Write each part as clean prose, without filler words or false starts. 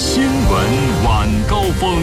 新闻晚高峰。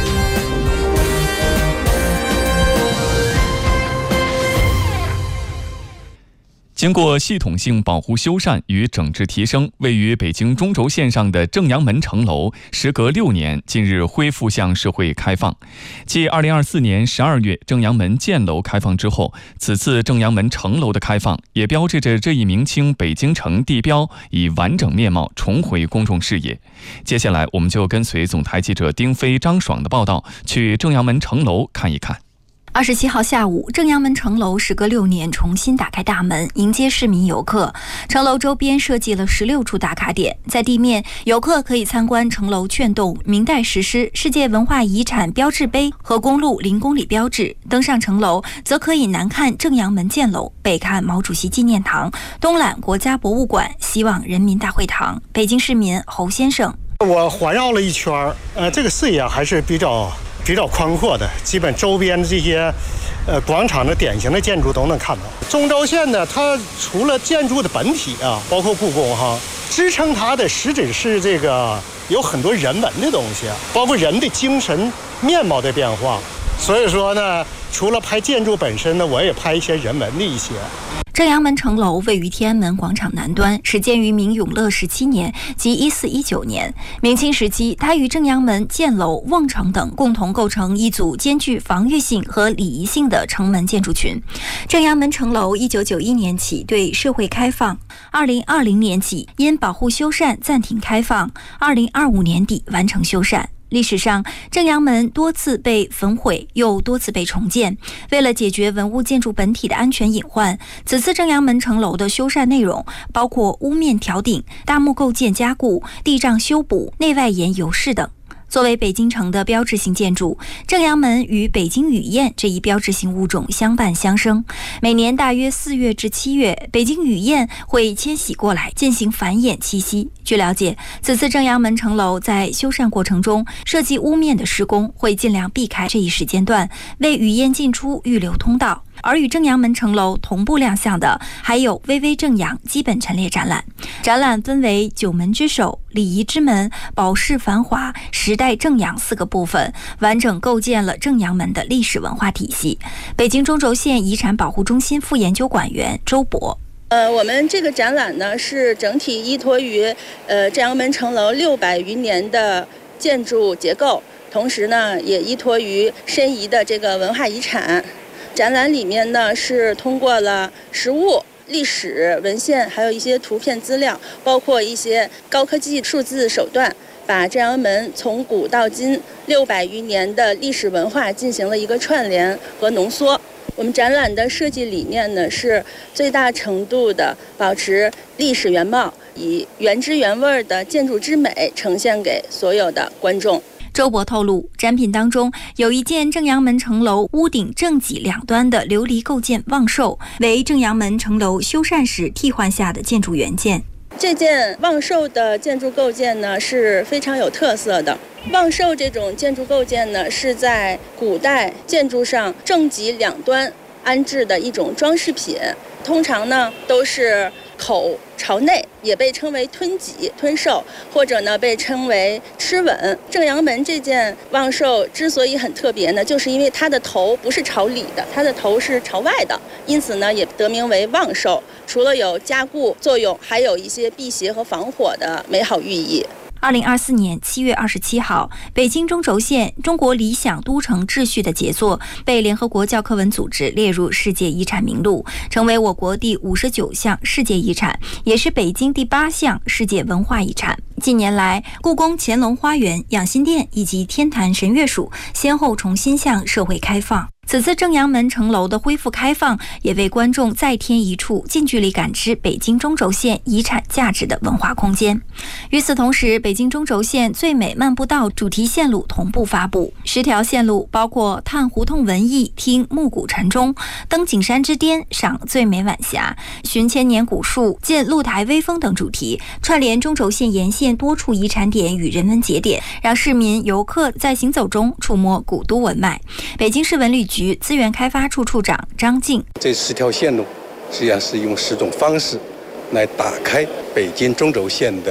经过系统性保护修缮与整治提升，位于北京中轴线上的正阳门城楼，时隔6年，近日恢复向社会开放。继2024年12月正阳门建楼开放之后，此次正阳门城楼的开放，也标志着这一明清北京城地标以完整面貌重回公众视野。接下来，我们就跟随总台记者丁飞、张爽的报道，去正阳门城楼看一看。 27号下午，正阳门城楼时隔6年重新打开大门，迎接市民游客。城楼周边设计了16处打卡点，在地面，游客可以参观城楼券洞、明代石狮、世界文化遗产标志碑和公路0公里标志；登上城楼，则可以南看正阳门箭楼，北看毛主席纪念堂，东览国家博物馆、西望人民大会堂。北京市民侯先生： 我环绕了一圈，这个视野还是比较宽阔的，基本周边的这些广场的典型的建筑都能看到。中轴线呢，它除了建筑的本体啊，包括故宫哈，支撑它的实质是这个有很多人文的东西，包括人的精神面貌的变化。所以说呢，除了拍建筑本身呢，我也拍一些人文的一些。 正阳门城楼位于天安门广场南端，始建于明永乐17年及1419年。明清时期，它与正阳门、箭楼、瓮城等共同构成一组兼具防御性和礼仪性的城门建筑群。正阳门城楼1991年起对社会开放，2020年起因保护修缮暂停开放，2025年底完成修缮。历史上，正阳门多次被焚毁，又多次被重建。为了解决文物建筑本体的安全隐患，此次正阳门城楼的修缮内容包括屋面挑顶、大木构件加固、地障修补、内外檐油饰等。作为北京城的标志性建筑，正阳门与北京雨燕这一标志性物种相伴相生。每年大约4月至7月，北京雨燕会迁徙过来进行繁衍栖息。据了解，此次正阳门城楼在修缮过程中，设计屋面的施工会尽量避开这一时间段，为雨燕进出预留通道。而与正阳门城楼同步亮相的还有巍巍正阳基本陈列展览。展览分为九门之首、礼仪之门、宝饰繁华、时代正阳4个部分，完整构建了正阳门的历史文化体系。北京中轴线遗产保护中心副研究馆员周博： 我们这个展览呢，是整体依托于正阳门城楼600余年的建筑结构，同时呢，也依托于申遗的这个文化遗产。展览里面呢，是通过了实物、历史文献，还有一些图片资料，包括一些高科技数字手段，把正阳门从古到今600余年的历史文化进行了一个串联和浓缩。我们展览的设计理念呢，是最大程度的保持历史原貌，以原汁原味的建筑之美呈现给所有的观众。 周博透露，展品当中有一件正阳门城楼屋顶正脊两端的琉璃构件望寿，为正阳门城楼修缮时替换下的建筑原件。 这件望寿的建筑构件呢，是非常有特色的。望寿这种建筑构件呢，是在古代建筑上正脊两端安置的一种装饰品，通常呢都是口朝内，也被称为吞脊、吞寿，或者呢被称为螭吻。正阳门这件望寿之所以很特别呢，就是因为它的头不是朝里的，它的头是朝外的，因此呢也得名为望寿。除了有加固作用，还有一些辟邪和防火的美好寓意。 2024年7月27号，北京中轴线中国理想都城秩序的杰作被联合国教科文组织列入世界遗产名录，成为我国第59项世界遗产，也是北京第8项世界文化遗产。近年来，故宫乾隆花园、养心殿以及天坛神乐署先后重新向社会开放。此次正阳门城楼的恢复开放，也为观众再添一处近距离感知北京中轴线遗产价值的文化空间。与此同时，北京中轴线最美漫步道主题线路同步发布，10条线路包括探胡同文艺、听暮鼓晨钟、登景山之巅、赏最美晚霞、寻千年古树、见露台微风等主题，串联中轴线沿线多处遗产点与人文节点，让市民游客在行走中触摸古都文脉。北京市文旅局资源开发处处长张静： 这10条线路实际上是用10种方式来打开北京中轴线的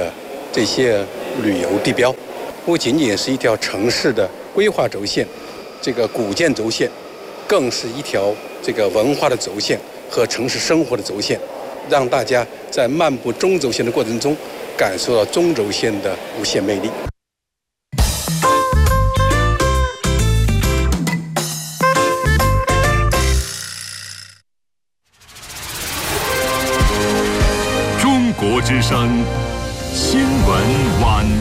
这些旅游地标，不仅仅是一条城市的规划轴线，这个古建轴线，更是一条这个文化的轴线和城市生活的轴线，让大家在漫步中轴线的过程中，感受到中轴线的无限魅力。 中国之声新闻晚